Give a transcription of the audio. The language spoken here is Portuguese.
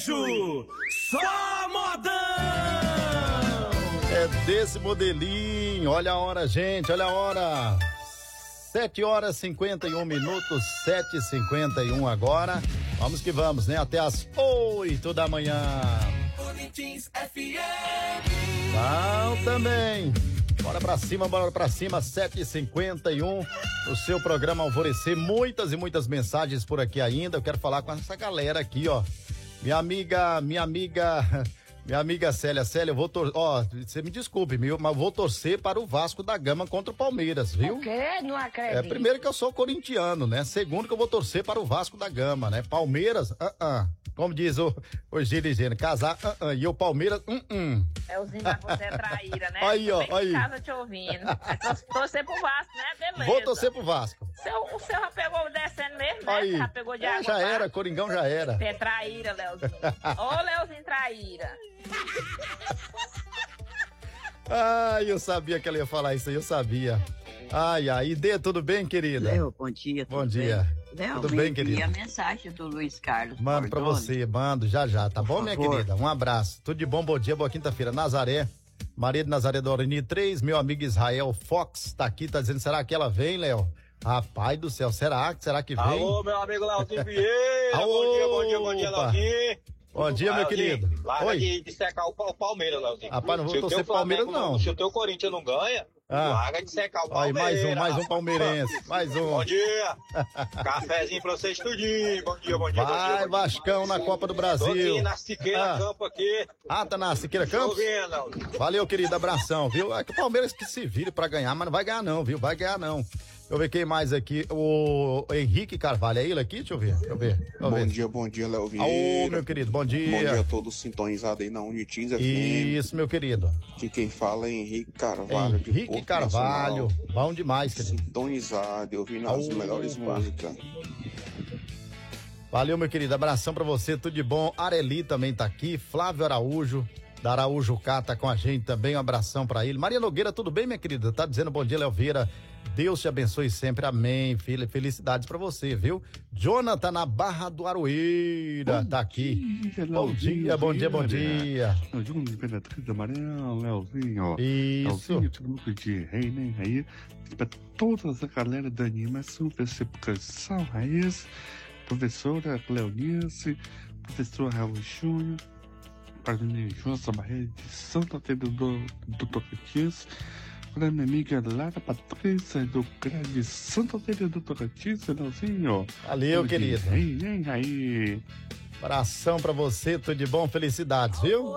Gaúcho, só modão! É desse modelinho, olha a hora, gente, olha a hora. 7h51, 7h51 agora. Vamos que vamos, né? Até às 8 da manhã. Corinthians FM. Bom também. Bora pra cima, 7h51. O seu programa Alvorecer, muitas e muitas mensagens por aqui ainda. Eu quero falar com essa galera aqui, ó. Minha amiga Célia, eu vou você me desculpe, mas eu vou torcer para o Vasco da Gama contra o Palmeiras, viu? O quê? Não acredito. Primeiro que eu sou corintiano, né? Segundo que eu vou torcer para o Vasco da Gama, né? Palmeiras, como diz o dirigente, casar, e o Palmeiras, Elzinho, mas você é traíra, né? Aí, ó, aí. Casa te ouvindo. Torcer pro Vasco, né? Beleza. Vou torcer pro Vasco. O seu já pegou descendo mesmo, né? Aí. Já pegou de água. Já era, Coringão já era. Você é traíra, Leozinho. Ô, Leozinho traíra. Ai, eu sabia que ela ia falar isso aí, eu sabia. Ai, Dê, tudo bem, querida? Léo, bom dia. Bom dia. Léo, tudo bem, querida? E a mensagem do Luiz Carlos. Mando pra você, já, tá bom, minha querida? Um abraço. Tudo de bom, bom dia, boa quinta-feira. Nazaré, Maria de Nazaré do Orani 3, meu amigo Israel Fox tá aqui, tá dizendo, será que ela vem, Léo? Rapaz do céu, será que vem? Alô, meu amigo Leozinho Vieira, bom dia, Leozinho. Bom dia, meu querido. Larga de secar o Palmeiras, Leozinho. Rapaz, não vou torcer pro Palmeiras, não. Se o teu Corinthians não ganha, larga de secar o Palmeiras. Aí, mais um palmeirense, mais um. Bom dia. Cafezinho pra vocês tudinho. Bom dia. Vai, Vascão na Copa do Brasil. Tô aqui na Siqueira Campo aqui. Tá na Siqueira Campo? Tô vendo. Valeu, querido, abração, viu? É que o Palmeiras que se vire pra ganhar, mas não vai ganhar não, viu? Vai ganhar não. Deixa eu ver quem mais aqui. O Henrique Carvalho, é ele aqui? Deixa eu ver. Bom dia, Léo Vieira. Ô, meu querido, bom dia. Bom dia a todos sintonizados aí na Unitins FM. Isso, meu querido. De quem fala é Henrique Carvalho. Henrique Carvalho, bom demais, querido. Sintonizado, ouvindo as melhores músicas. Valeu, meu querido, abração pra você, tudo de bom. Areli também tá aqui, Flávio Araújo, da Araújo K, tá com a gente também, um abração pra ele. Maria Nogueira, tudo bem, minha querida? Tá dizendo bom dia, Léo Vieira. Deus te abençoe sempre, amém, filha. Felicidades pra você, viu? Jonathan na Barra do Aroeira, tá aqui. Bom dia. Leozinho, Imperatriz da Amarela, Leozinho. Isso. Leozinho, todo mundo de rei, né? Aí, pra toda essa galera da animação, Educação Raiz, professora Cleonice, professor Raul Júnior, Carolina Jossa Barreira de Santa Teresa do Tocantins, para minha amiga Lara Patrícia do Grande Santa Teresa do Tocantins, Leozinho. Valeu, querido. Aí. Abração pra você, tudo de bom, felicidades, viu?